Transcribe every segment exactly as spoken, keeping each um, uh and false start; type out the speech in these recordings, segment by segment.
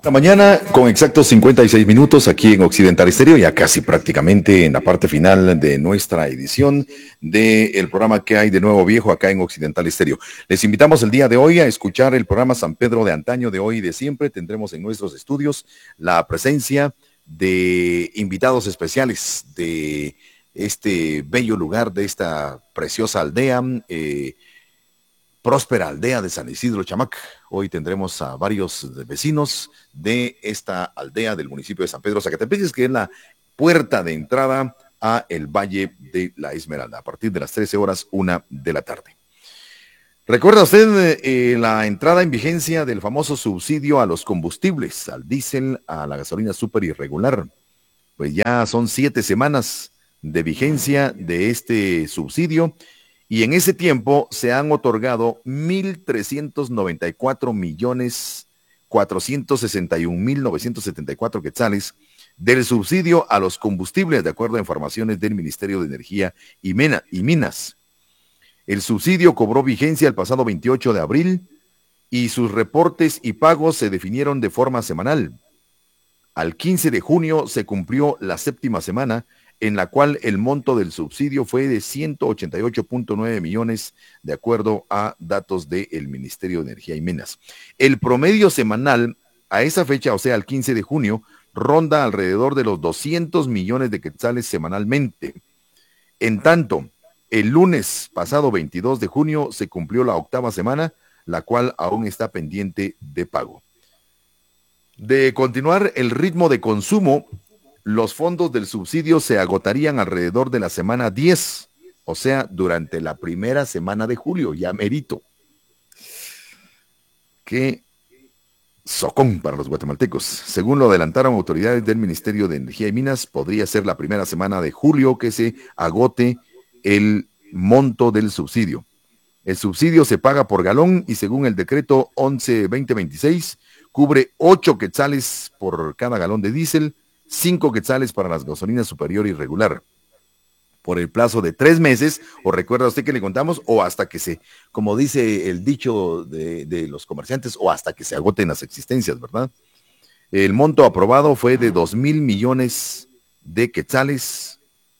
La mañana con exactos cincuenta y seis minutos aquí en Occidental Estéreo, ya casi prácticamente en la parte final de nuestra edición del programa que hay de nuevo viejo acá en Occidental Estéreo. Les invitamos el día de hoy a escuchar el programa San Pedro de antaño, de hoy y de siempre. Tendremos en nuestros estudios la presencia de invitados especiales de este bello lugar, de esta preciosa aldea, eh, próspera aldea de San Isidro Chamac. Hoy tendremos a varios vecinos de esta aldea del municipio de San Pedro Zacatepeques, que es la puerta de entrada a el Valle de la Esmeralda, a partir de las trece horas, una de la tarde. ¿Recuerda usted eh, la entrada en vigencia del famoso subsidio a los combustibles, al diésel, a la gasolina súper irregular? Pues ya son siete semanas de vigencia de este subsidio, y en ese tiempo se han otorgado mil trescientos noventa y cuatro millones cuatrocientos sesenta y un mil novecientos setenta y cuatro quetzales del subsidio a los combustibles, de acuerdo a informaciones del Ministerio de Energía y, Mena, y Minas. El subsidio cobró vigencia el pasado veintiocho de abril y sus reportes y pagos se definieron de forma semanal. Al quince de junio se cumplió la séptima semana, en la cual el monto del subsidio fue de ciento ochenta y ocho punto nueve millones, de acuerdo a datos del Ministerio de Energía y Minas. El promedio semanal a esa fecha, o sea, al quince de junio, ronda alrededor de los doscientos millones de quetzales semanalmente. En tanto, el lunes pasado veintidós de junio se cumplió la octava semana, la cual aún está pendiente de pago. De continuar el ritmo de consumo, los fondos del subsidio se agotarían alrededor de la semana diez, o sea, durante la primera semana de julio, ya merito. Qué socón para los guatemaltecos. Según lo adelantaron autoridades del Ministerio de Energía y Minas, podría ser la primera semana de julio que se agote el monto del subsidio. El subsidio se paga por galón y según el decreto once veinte veintiséis, cubre ocho quetzales por cada galón de diésel, cinco quetzales para las gasolinas superior y regular, por el plazo de tres meses, o recuerda usted que le contamos, o hasta que se, como dice el dicho de, de los comerciantes, o hasta que se agoten las existencias, ¿verdad? El monto aprobado fue de dos mil millones de quetzales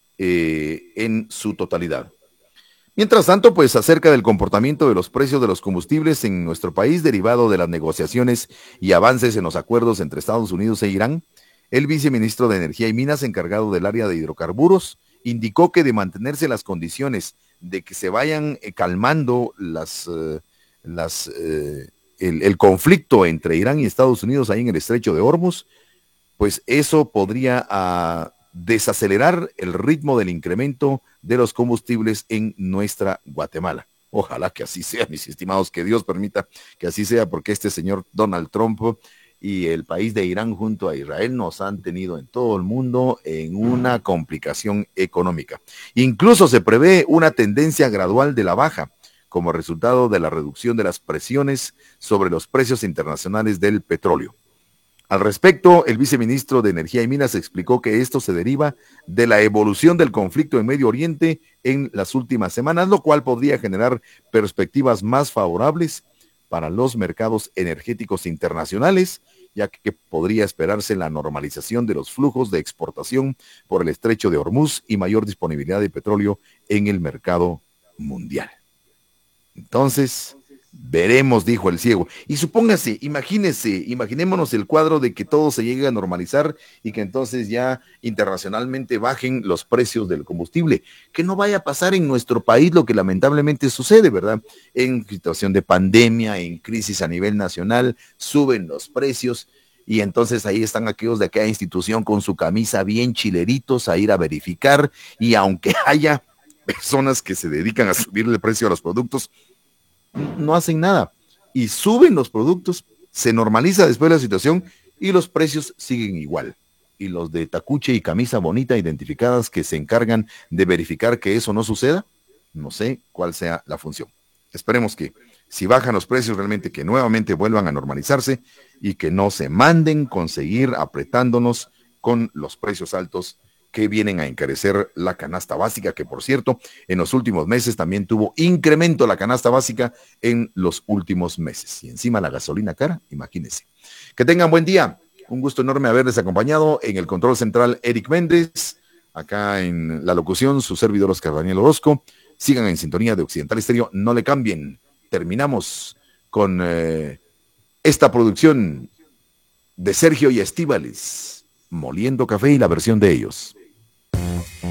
eh, en su totalidad. Mientras tanto, pues acerca del comportamiento de los precios de los combustibles en nuestro país, derivado de las negociaciones y avances en los acuerdos entre Estados Unidos e Irán, el viceministro de Energía y Minas, encargado del área de hidrocarburos, indicó que de mantenerse las condiciones de que se vayan eh, calmando las, eh, las, eh, el, el conflicto entre Irán y Estados Unidos ahí en el estrecho de Hormuz, pues eso podría a, desacelerar el ritmo del incremento de los combustibles en nuestra Guatemala. Ojalá que así sea, mis estimados, que Dios permita que así sea, porque este señor Donald Trump y el país de Irán junto a Israel nos han tenido en todo el mundo en una complicación económica. Incluso se prevé una tendencia gradual de la baja como resultado de la reducción de las presiones sobre los precios internacionales del petróleo. Al respecto, el viceministro de Energía y Minas explicó que esto se deriva de la evolución del conflicto en Medio Oriente en las últimas semanas, lo cual podría generar perspectivas más favorables para los mercados energéticos internacionales, ya que podría esperarse la normalización de los flujos de exportación por el estrecho de Hormuz y mayor disponibilidad de petróleo en el mercado mundial. Entonces, veremos, dijo el ciego. Y supóngase, imagínese, imaginémonos el cuadro de que todo se llegue a normalizar y que entonces ya internacionalmente bajen los precios del combustible. Que no vaya a pasar en nuestro país lo que lamentablemente sucede, ¿verdad? En situación de pandemia, en crisis a nivel nacional, suben los precios y entonces ahí están aquellos de aquella institución con su camisa bien chileritos a ir a verificar, y aunque haya personas que se dedican a subir el precio a los productos, no hacen nada y suben los productos, se normaliza después la situación y los precios siguen igual. Y los de tacuche y camisa bonita identificadas que se encargan de verificar que eso no suceda, no sé cuál sea la función. Esperemos que si bajan los precios realmente que nuevamente vuelvan a normalizarse y que no se manden conseguir apretándonos con los precios altos que vienen a encarecer la canasta básica, que por cierto, en los últimos meses también tuvo incremento la canasta básica en los últimos meses. Y encima la gasolina cara, imagínense. Que tengan buen día. Un gusto enorme haberles acompañado en el control central Eric Méndez, acá en la locución su servidor Oscar Daniel Orozco. Sigan en sintonía de Occidental Estéreo, no le cambien. Terminamos con eh, esta producción de Sergio y Estíbaliz, Moliendo Café y la versión de ellos.